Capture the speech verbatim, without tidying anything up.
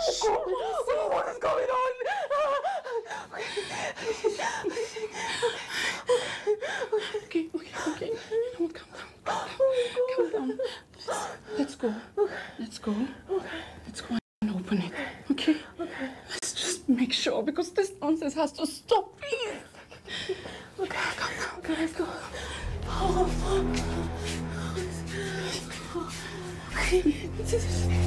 Oh, what is going on? Okay, okay, okay. Calm down, calm down, calm down. Let's, let's go. Let's go. Let's go and open it. Okay? Okay. Let's just make sure because this nonsense has to stop, please. Okay, calm down. Okay, let's go. Oh, okay.